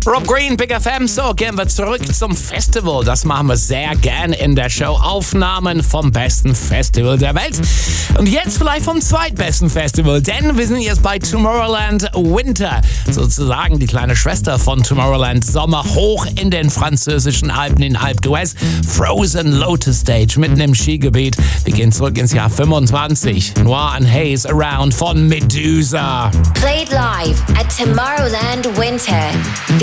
Rob Green, Big FM. So, gehen wir zurück zum Festival. Das machen wir sehr gern in der Show. Aufnahmen vom besten Festival der Welt. Und jetzt vielleicht vom zweitbesten Festival, denn wir sind jetzt bei Tomorrowland Winter. Sozusagen die kleine Schwester von Tomorrowland Sommer, hoch in den französischen Alpen in Alpe d'Huez. Frozen Lotus Stage mitten im Skigebiet. Wir gehen zurück ins Jahr 25. Noir and Haze Around von Medusa. Played live at Tomorrowland Winter.